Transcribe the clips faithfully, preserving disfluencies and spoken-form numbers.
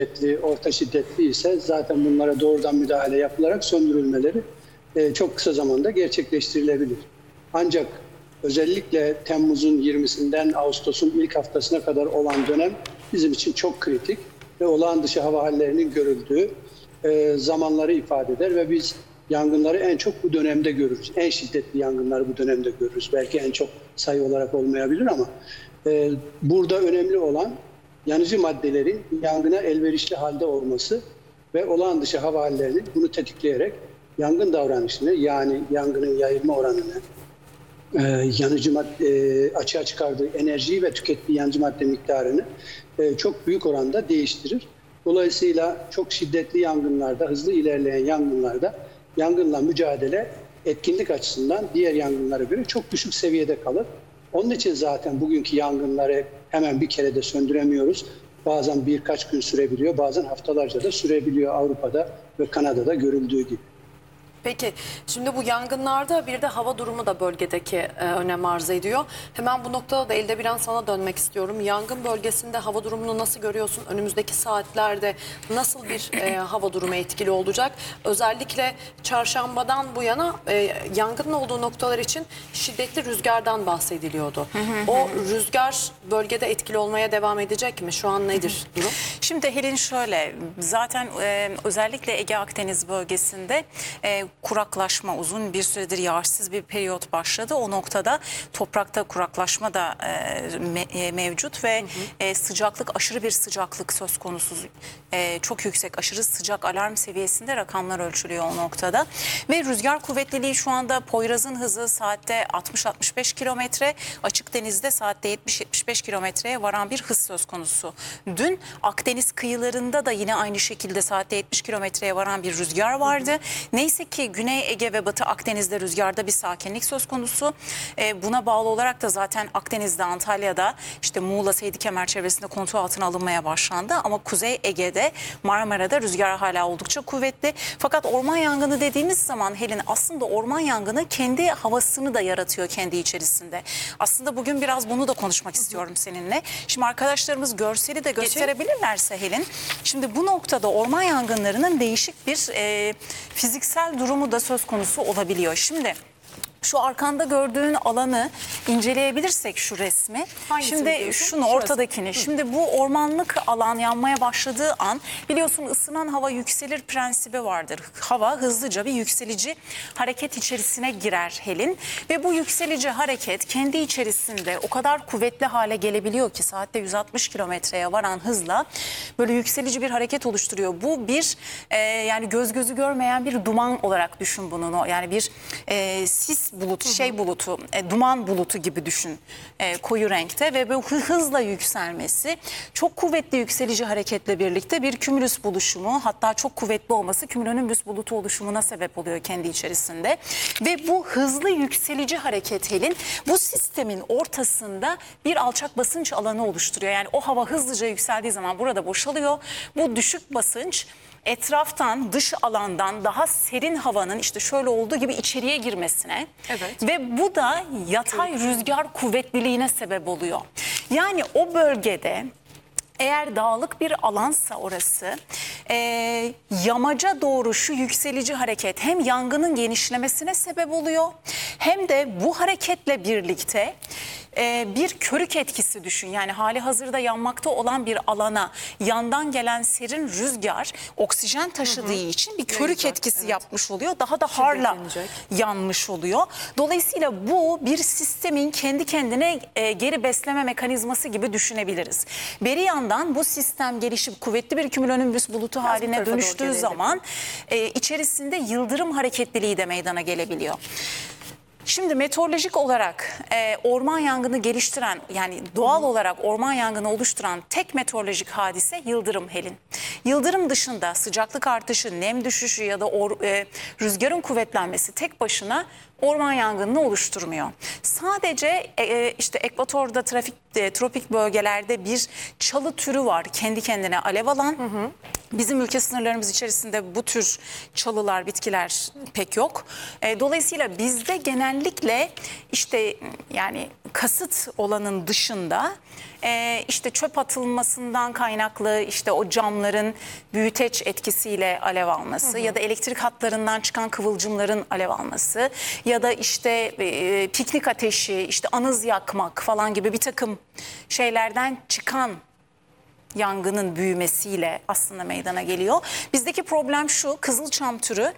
şiddetli, orta şiddetli ise zaten bunlara doğrudan müdahale yapılarak söndürülmeleri e, çok kısa zamanda gerçekleştirilebilir. Ancak özellikle Temmuz'un yirmisinden Ağustos'un ilk haftasına kadar olan dönem bizim için çok kritik ve olağan dışı hava hallerinin görüldüğü e, zamanları ifade eder ve biz yangınları en çok bu dönemde görürüz. En şiddetli yangınları bu dönemde görürüz. Belki en çok sayı olarak olmayabilir ama e, burada önemli olan yanıcı maddelerin yangına elverişli halde olması ve olağan dışı hava hallerinin bunu tetikleyerek yangın davranışını, yani yangının yayılma oranını, e, yanıcı madde, e, açığa çıkardığı enerjiyi ve tükettiği yanıcı madde miktarını e, çok büyük oranda değiştirir. Dolayısıyla çok şiddetli yangınlarda, hızlı ilerleyen yangınlarda yangınla mücadele etkinlik açısından diğer yangınlara göre çok düşük seviyede kalır. Onun için zaten bugünkü yangınları hemen bir kerede söndüremiyoruz. Bazen birkaç gün sürebiliyor, bazen haftalarca da sürebiliyor Avrupa'da ve Kanada'da görüldüğü gibi. Peki şimdi bu yangınlarda bir de hava durumu da bölgedeki e, önem arz ediyor. Hemen bu noktada da Eldebiran sana dönmek istiyorum. Yangın bölgesinde hava durumunu nasıl görüyorsun? Önümüzdeki saatlerde nasıl bir e, hava durumu etkili olacak? Özellikle çarşambadan bu yana e, yangının olduğu noktalar için şiddetli rüzgardan bahsediliyordu. O rüzgar bölgede etkili olmaya devam edecek mi? Şu an nedir durum? Şimdi Helin şöyle, zaten e, özellikle Ege Akdeniz bölgesinde e, kuraklaşma, uzun bir süredir yağışsız bir periyot başladı. O noktada toprakta kuraklaşma da e, me, e, mevcut ve hı hı. E, sıcaklık, aşırı bir sıcaklık söz konusu. E, çok yüksek, aşırı sıcak alarm seviyesinde rakamlar ölçülüyor o noktada. Ve rüzgar kuvvetliliği şu anda Poyraz'ın hızı saatte altmış altmış beş kilometre, açık denizde saatte yetmiş yetmiş beş kilometreye varan bir hız söz konusu. Dün Akdeniz kıyılarında da yine aynı şekilde saatte yetmiş kilometreye varan bir rüzgar vardı. Hı hı. Neyse ki Güney Ege ve Batı Akdeniz'de rüzgarda bir sakinlik söz konusu. E, buna bağlı olarak da zaten Akdeniz'de, Antalya'da, işte Muğla, Seydikemer çevresinde kontrol altına alınmaya başlandı. Ama Kuzey Ege'de, Marmara'da rüzgar hala oldukça kuvvetli. Fakat orman yangını dediğimiz zaman Helin, aslında orman yangını kendi havasını da yaratıyor kendi içerisinde. Aslında bugün biraz bunu da konuşmak istiyorum seninle. Şimdi arkadaşlarımız görseli de gösterebilirlerse Helin. Şimdi bu noktada orman yangınlarının değişik bir e, fiziksel durumu da söz konusu olabiliyor. Şimdi şu arkanda gördüğün alanı inceleyebilirsek, şu resmi. Hangisini şimdi diyorsun? Şunu, ortadakini. Hı. Şimdi bu ormanlık alan yanmaya başladığı an, biliyorsun ısınan hava yükselir prensibi vardır. Hava hızlıca bir yükselici hareket içerisine girer Helin. Ve bu yükselici hareket kendi içerisinde o kadar kuvvetli hale gelebiliyor ki saatte yüz altmış kilometreye varan hızla böyle yükselici bir hareket oluşturuyor. Bu bir e, yani göz gözü görmeyen bir duman olarak düşün bunu. Yani bir e, sis bulutu, şey bulutu, e, duman bulutu gibi düşün, e, koyu renkte ve bu hızla yükselmesi, çok kuvvetli yükselici hareketle birlikte bir kümülüs buluşumu, hatta çok kuvvetli olması kümülonimbüs bulutu oluşumuna sebep oluyor kendi içerisinde. Ve bu hızlı yükselici hareket Helin, bu sistemin ortasında bir alçak basınç alanı oluşturuyor. Yani o hava hızlıca yükseldiği zaman burada boşalıyor. Bu düşük basınç etraftan, dış alandan daha serin havanın işte şöyle olduğu gibi içeriye girmesine, evet, ve bu da yatay rüzgar kuvvetliliğine sebep oluyor. Yani o bölgede eğer dağlık bir alansa orası, e, yamaca doğru şu yükselici hareket hem yangının genişlemesine sebep oluyor, hem de bu hareketle birlikte e, bir körük etkisi düşün. Yani hali hazırda yanmakta olan bir alana yandan gelen serin rüzgar oksijen taşıdığı hı hı. için bir körük Yayacak, etkisi evet. yapmış oluyor. Daha da harla yanmış oluyor. Dolayısıyla bu bir sistemin kendi kendine e, geri besleme mekanizması gibi düşünebiliriz. Beri yandan bu sistem gelişip kuvvetli bir kümülonimbüs bulutu Biraz haline dönüştüğü zaman e, içerisinde yıldırım hareketliliği de meydana gelebiliyor. Şimdi meteorolojik olarak e, orman yangını geliştiren, yani doğal olarak orman yangını oluşturan tek meteorolojik hadise yıldırım Helin. Yıldırım dışında sıcaklık artışı, nem düşüşü ya da or, e, rüzgarın kuvvetlenmesi tek başına orman yangınını oluşturmuyor. Sadece e, işte ekvatorda, trafik, e, tropik bölgelerde bir çalı türü var kendi kendine alev alan. Hı hı. Bizim ülke sınırlarımız içerisinde bu tür çalılar, bitkiler pek yok. E, dolayısıyla bizde genellikle işte yani kasıt olanın dışında e, işte çöp atılmasından kaynaklı işte o camların büyüteç etkisiyle alev alması, hı hı, ya da elektrik hatlarından çıkan kıvılcımların alev alması ya da işte e, piknik ateşi, işte anız yakmak falan gibi bir takım şeylerden çıkan yangının büyümesiyle aslında meydana geliyor. Bizdeki problem şu: kızılçam türü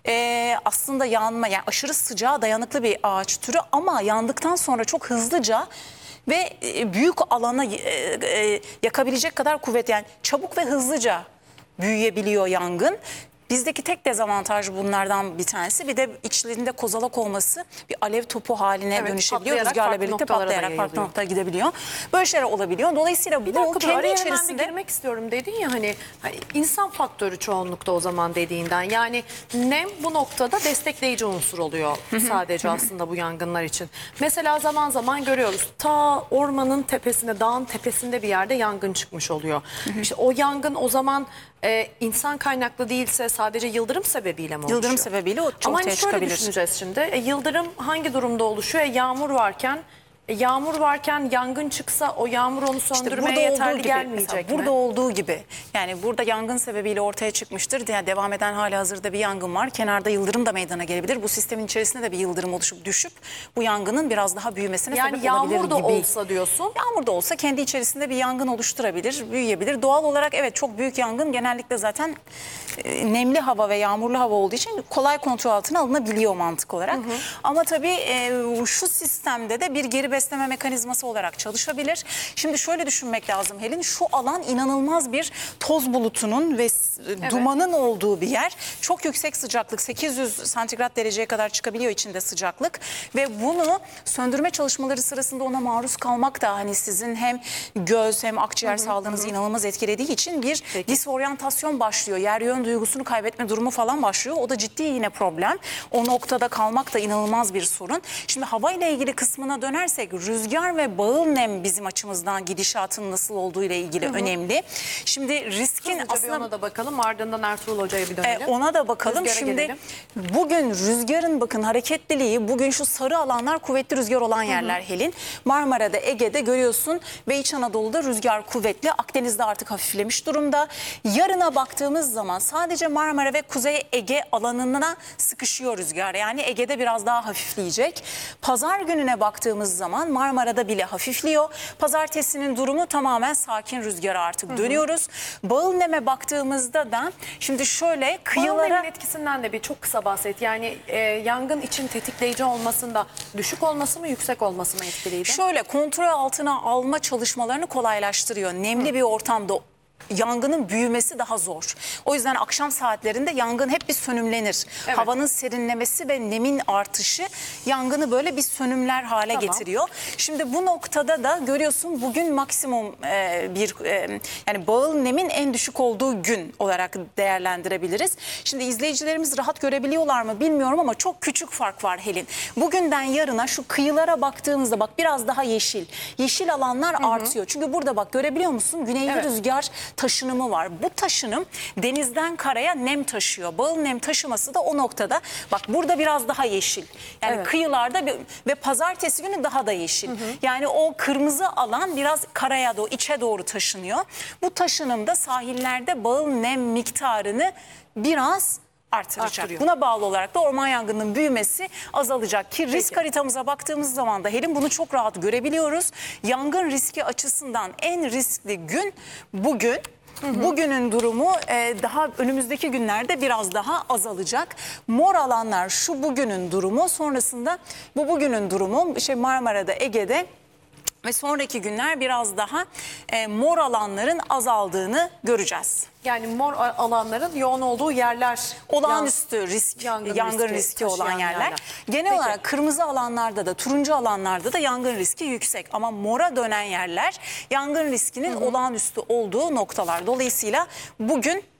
e, aslında yanma, yani aşırı sıcağa dayanıklı bir ağaç türü ama yandıktan sonra çok hızlıca ve e, büyük alana e, e, yakabilecek kadar kuvvet, yani çabuk ve hızlıca büyüyebiliyor yangın. Bizdeki tek dezavantaj bunlardan bir tanesi. Bir de içlerinde kozalak olması, bir alev topu haline Evet, dönüşebiliyor. patlayarak Rüzgarla farklı birlikte noktalara da patlayarak farklı yayılıyor. noktalara gidebiliyor. Böyle şeyler olabiliyor. Dolayısıyla Bir bu dakika, kendi araya hemen bir içerisinde... girmek istiyorum dedin ya, hani, hani insan faktörü çoğunlukta o zaman dediğinden. Yani nem bu noktada destekleyici unsur oluyor sadece aslında bu yangınlar için. Mesela zaman zaman görüyoruz, ta ormanın tepesinde, dağın tepesinde bir yerde yangın çıkmış oluyor. İşte o yangın o zaman e, insan kaynaklı değilse sadece yıldırım sebebiyle mi oluşuyor? Yıldırım sebebiyle o Ama ortaya hani şöyle çıkabilir. düşüneceğiz şimdi. E, yıldırım hangi durumda oluşuyor? E, yağmur varken e, yağmur varken yangın çıksa o yağmur onu söndürmeye burada yeterli olduğu gibi, gelmeyecek mesela mi? burada olduğu gibi, yani burada yangın sebebiyle ortaya çıkmıştır. Yani devam eden halihazırda bir yangın var. Kenarda yıldırım da meydana gelebilir. Bu sistemin içerisinde de bir yıldırım oluşup düşüp bu yangının biraz daha büyümesine Yani sebep olabilir yağmur da gibi. olsa diyorsun. Yağmur da olsa kendi içerisinde bir yangın oluşturabilir, büyüyebilir. Doğal olarak evet, çok büyük yangın genellikle zaten e, nemli hava ve yağmurlu hava olduğu için kolay kontrol altına alınabiliyor mantık olarak. Hı hı. Ama tabii e, şu sistemde de bir geri besleme mekanizması olarak çalışabilir. Şimdi şöyle düşünmek lazım Helin, şu alan inanılmaz bir toz bulutunun ve evet, dumanın olduğu bir yer. Çok yüksek sıcaklık, sekiz yüz santigrat dereceye kadar çıkabiliyor içinde sıcaklık ve bunu söndürme çalışmaları sırasında ona maruz kalmak da hani sizin hem göz hem akciğer hı hı, sağlığınızı hı. inanılmaz etkilediği için bir Peki. disorientasyon başlıyor. Yer yön duygusunu kaybetme durumu falan başlıyor. O da ciddi yine problem. O noktada kalmak da inanılmaz bir sorun. Şimdi hava ile ilgili kısmına dönersek, rüzgar ve bağıl nem bizim açımızdan gidişatın nasıl olduğu ile ilgili hı hı. önemli. Şimdi riskin Hızlıca aslında... bir ona da bakalım, ardından Ertuğrul Hoca'ya bir dönelim. E, ona da bakalım. Rüzgara Şimdi gelelim. bugün rüzgarın bakın hareketliliği, bugün şu sarı alanlar kuvvetli rüzgar olan yerler hı hı. Helin. Marmara'da, Ege'de görüyorsun ve İç Anadolu'da rüzgar kuvvetli. Akdeniz'de artık hafiflemiş durumda. Yarına baktığımız zaman sadece Marmara ve Kuzey Ege alanına sıkışıyor rüzgar. Yani Ege'de biraz daha hafifleyecek. Pazar gününe baktığımız zaman Marmara'da bile hafifliyor. Pazartesinin durumu tamamen sakin rüzgara artık hı hı. dönüyoruz. Bağıl neme baktığımızda da şimdi şöyle kıyılara... Bağıl nemin etkisinden de bir çok kısa bahset. Yani e, yangın için tetikleyici olmasında düşük olması mı yüksek olması mı etkiliydi? Şöyle kontrol altına alma çalışmalarını kolaylaştırıyor. Nemli hı. bir ortamda yangının büyümesi daha zor. O yüzden akşam saatlerinde yangın hep bir sönümlenir. Evet. Havanın serinlemesi ve nemin artışı yangını böyle bir sönümler hale tamam. getiriyor. Şimdi bu noktada da görüyorsun bugün maksimum e, bir e, yani bağıl nemin en düşük olduğu gün olarak değerlendirebiliriz. Şimdi izleyicilerimiz rahat görebiliyorlar mı bilmiyorum ama çok küçük fark var Helin. Bugünden yarına şu kıyılara baktığımızda bak biraz daha yeşil. Yeşil alanlar hı hı. artıyor. Çünkü burada bak görebiliyor musun? Güneyli evet. rüzgar taşınımı var. Bu taşınım denizden karaya nem taşıyor. Bağıl nem taşıması da o noktada bak burada biraz daha yeşil. Yani evet. kıyılarda bir, ve pazartesi günü daha da yeşil. Hı hı. Yani o kırmızı alan biraz karaya doğru, içe doğru taşınıyor. Bu taşınımda sahillerde bağıl nem miktarını biraz artıracak. Arttırıyor. Buna bağlı olarak da orman yangınının büyümesi azalacak ki risk Peki. haritamıza baktığımız zaman da Helin bunu çok rahat görebiliyoruz. Yangın riski açısından en riskli gün bugün. Hı hı. Bugünün durumu e, daha önümüzdeki günlerde biraz daha azalacak. Mor alanlar şu bugünün durumu, sonrasında bu bugünün durumu şey Marmara'da, Ege'de ve sonraki günler biraz daha e, mor alanların azaldığını göreceğiz. Yani mor alanların yoğun olduğu yerler. Olağanüstü risk, yangın, yangın riski, riski olan yerler. yerler. Genel Peki. olarak kırmızı alanlarda da, turuncu alanlarda da yangın riski yüksek. Ama mora dönen yerler yangın riskinin hı hı. olağanüstü olduğu noktalar. Dolayısıyla bugün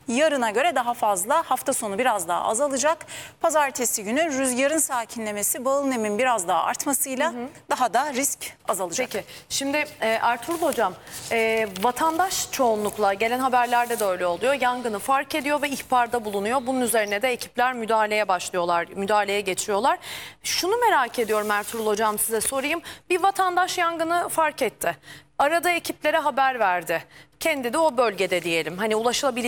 yarına göre daha fazla, hafta sonu biraz daha azalacak. Pazartesi günü rüzgarın sakinlemesi, bağıl nemin biraz daha artmasıyla hı hı. daha da risk azalacak. Peki şimdi e, Ertuğrul Hocam, e, vatandaş çoğunlukla gelen haberlerde de öyle oluyor. Yangını fark ediyor ve ihbarda bulunuyor. Bunun üzerine de ekipler müdahaleye başlıyorlar, müdahaleye geçiyorlar. Şunu merak ediyorum Ertuğrul Hocam, size sorayım. Bir vatandaş yangını fark etti. Arada ekiplere haber verdi. Kendi de o bölgede diyelim. Hani ulaşılabilir